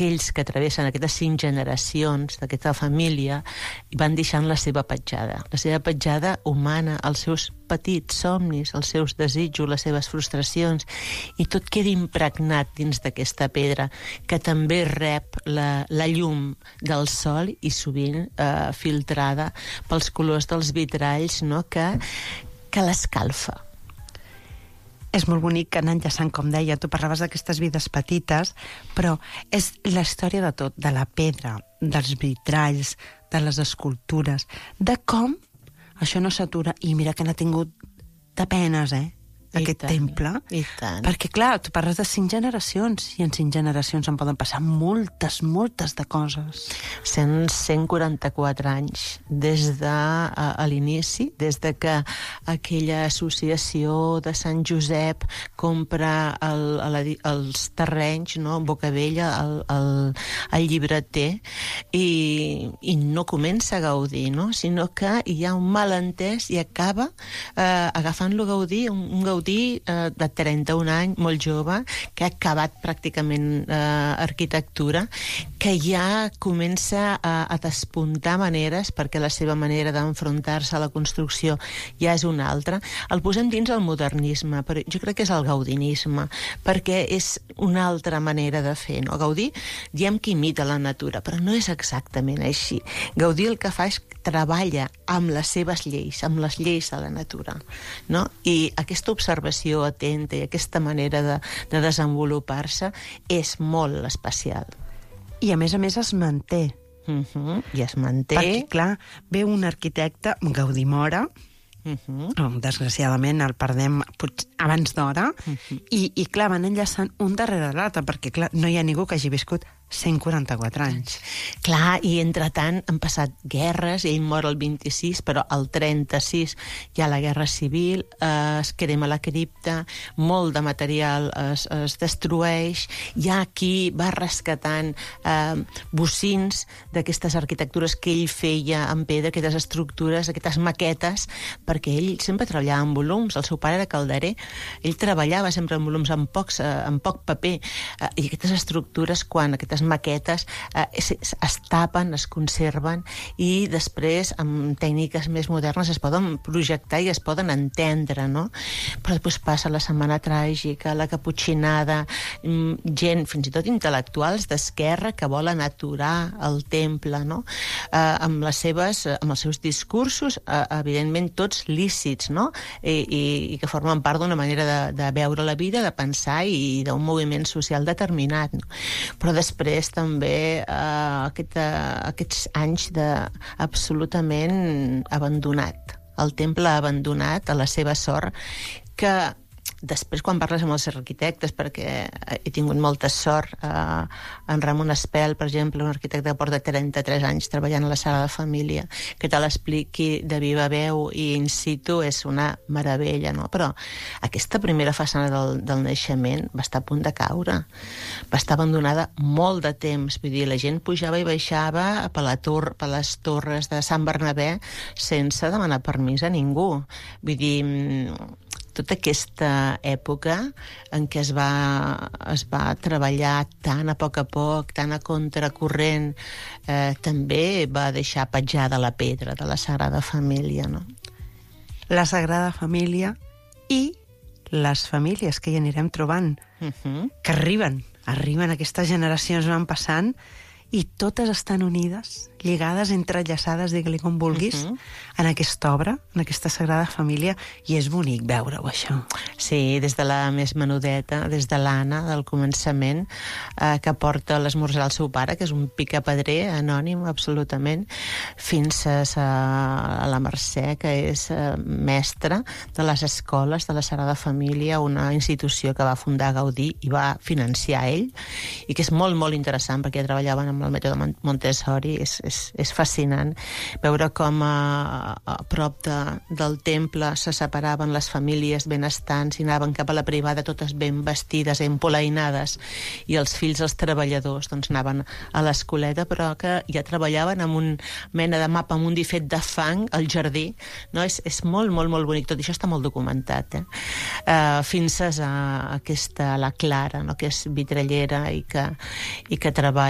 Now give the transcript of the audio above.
aquells que travessen aquestes 5 generacions d'aquesta família van deixant la seva petjada humana, els seus petits somnis, els seus desitjos, les seves frustracions, i tot queda impregnat dins d'aquesta pedra, que també rep la llum del sol i sovint filtrada pels colors dels vitralls, no? que l'escalfa. És molt bonic anar enllaçant, com deia, tu parlaves d'aquestes vides petites, però és la història de tot, de la pedra, dels vitralls, de les escultures, de com això no s'atura. I mira que n'ha tingut de penes, aquest temple. I tant. Perquè, clar, tu parles de 5 generacions, i en 5 generacions en poden passar moltes de coses. 144 anys des de l'inici, des de que aquella associació de Sant Josep compra els terrenys, no?, en Bocabella, el llibreter, i no comença a gaudir, no?, sinó que hi ha un malentès i acaba agafant-lo a gaudir, un Gaudí de 31 anys, molt jove, que ha acabat pràcticament arquitectura, que ja comença a despuntar maneres, perquè la seva manera d'enfrontar-se a la construcció ja és una altra. El posem dins el modernisme, però jo crec que és el gaudinisme, perquè és una altra manera de fer, no? Gaudí, diem que imita la natura, però no és exactament així. Gaudí el que fa és treballa amb les seves lleis, amb les lleis de la natura, no? I aquesta observació atenta i aquesta manera de desenvolupar-se és molt especial. I a més es manté. I es manté. Perquè, clar, ve un arquitecte, Gaudí mora, desgraciadament el perdem abans d'hora, i clar, van enllaçant un darrere l'altre, perquè clar, no hi ha ningú que hagi viscut 144 anys. Clar, i entretant han passat guerres, ell mor el 26, però el 36 hi ha la guerra civil, es crema la cripta, molt de material es destrueix, hi ha qui va rescatant bocins d'aquestes arquitectures que ell feia en pedra, aquestes estructures, aquestes maquetes, perquè ell sempre treballava en volums, el seu pare era calderer, ell treballava sempre en volums, en poc paper, i aquestes estructures, quan aquestes maquetes es tapen, es conserven, i després amb tècniques més modernes es poden projectar i es poden entendre, no? Però després passa la Setmana Tràgica, la Caputxinada, gent, fins i tot intel·lectuals d'esquerra, que volen aturar el temple, no? Amb els seus discursos, evidentment tots lícits, no? I que formen part d'una manera de veure la vida, de pensar i d'un moviment social determinat, no? Però després també aquests anys absolutament abandonat, el temple abandonat a la seva sort, que després, quan parles amb els arquitectes, perquè he tingut molta sort, en Ramon Espel, per exemple, un arquitecte que porta 33 anys treballant a la Sagrada Família, que te l'expliqui de viva veu i in situ, és una meravella, no? Però aquesta primera façana del naixement va estar a punt de caure, va estar abandonada molt de temps, vull dir, la gent pujava i baixava per les torres de Sant Bernabé sense demanar permís a ningú. Vull dir, tota aquesta època en què es va treballar tan a poc, tan a contracorrent, també va deixar petjada la pedra de la Sagrada Família, no? La Sagrada Família i les famílies que hi anirem trobant, que arriben aquestes generacions, van passant, i totes estan unides, lligades, entrellaçades, digue-li com vulguis, en aquesta obra, en aquesta Sagrada Família, i és bonic veure-ho, això. Sí, des de la més menudeta, des de l'Anna, del començament, que porta l'esmorzar al seu pare, que és un picapedrer anònim, absolutament, fins a la Mercè, que és mestra de les escoles de la Sagrada Família, una institució que va fundar Gaudí i va financiar ell, i que és molt, molt interessant, perquè treballaven amb el mètode Montessori. És fascinant veure com a prop del temple se separaven les famílies benestants i anaven cap a la privada totes ben vestides, empolainades, i els fills, els treballadors, doncs anaven a l'escoleta, però que ja treballaven amb un mena de mapa mundi fet de fang al jardí, no? És molt, molt, molt bonic. Tot això està molt documentat, fins a la Clara, no?, que és vitrallera i que treballa